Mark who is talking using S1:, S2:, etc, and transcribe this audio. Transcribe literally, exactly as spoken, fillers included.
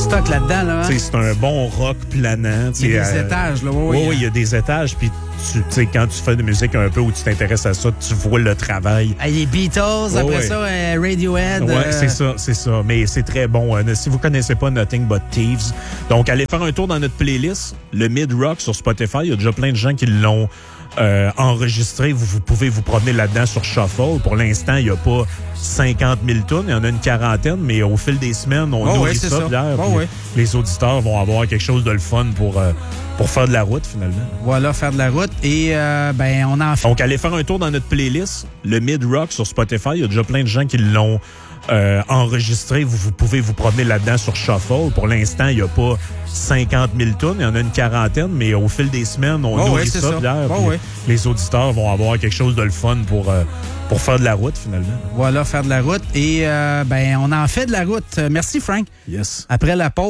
S1: stock là-dedans, là. Hein?
S2: C'est un bon rock planant.
S1: Il y a des
S2: euh,
S1: étages, là. Oui,
S2: oui, oui, il y a des étages. Puis, tu sais, quand tu fais de musique un peu où tu t'intéresses à ça, tu vois le travail.
S1: Ah, les Beatles,
S2: oui,
S1: après
S2: oui.
S1: ça, euh, Radiohead.
S2: Oui,
S1: euh...
S2: c'est ça, c'est ça. Mais c'est très bon. Euh, si vous connaissez pas Nothing But Thieves, donc allez faire un tour dans notre playlist, le mid-rock sur Spotify. Il y a déjà plein de gens qui l'ont euh, enregistré. Vous, vous pouvez vous promener là-dedans sur Shuffle. Pour l'instant, il n'y a pas cinquante mille tunes. Il y en a une quarantaine, mais au fil des semaines, on
S1: oh,
S2: nourrit
S1: oui, c'est
S2: ça,
S1: ça.
S2: Pierre.
S1: Oh,
S2: puis
S1: oui.
S2: Les auditeurs vont avoir quelque chose de le fun pour, euh, pour faire de la route, finalement.
S1: Voilà, faire de la route. Et, euh, ben, on en fait.
S2: Donc, allez faire un tour dans notre playlist, le mid-rock sur Spotify. Il y a déjà plein de gens qui l'ont euh, enregistré. Vous, vous pouvez vous promener là-dedans sur Shuffle. Pour l'instant, il n'y a pas cinquante mille tunes. Il y en a une quarantaine, mais au fil des semaines, on
S1: oh,
S2: nourrit
S1: oui,
S2: ça,
S1: ça.
S2: Pierre.
S1: Oh,
S2: puis
S1: oui.
S2: Les auditeurs vont avoir quelque chose de le fun pour, euh, pour faire de la route, finalement.
S1: Voilà, faire de la route. Et, euh, ben, on en fait de la route. Merci, Frank.
S2: Yes.
S1: Après la pause.